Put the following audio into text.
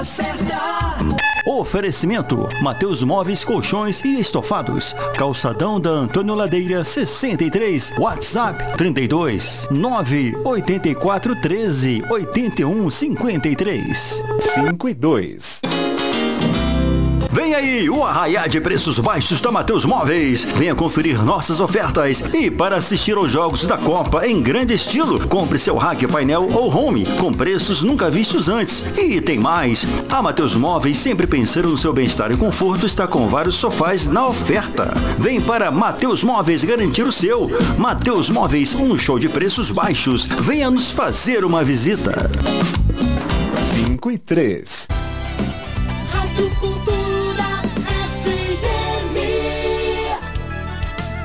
Oferecimento: Mateus Móveis, Colchões e Estofados. Calçadão da Antônio Ladeira 63. WhatsApp 32 984 13 81 53. 5 e 2. Vem aí o arraiá de preços baixos da Mateus Móveis. Venha conferir nossas ofertas e para assistir aos jogos da Copa em grande estilo, compre seu rack, painel ou home com preços nunca vistos antes. E tem mais, a Mateus Móveis, sempre pensando no seu bem-estar e conforto, está com vários sofás na oferta. Vem para Mateus Móveis garantir o seu. Mateus Móveis, um show de preços baixos. Venha nos fazer uma visita. 5 e 3. Rádio Cultura.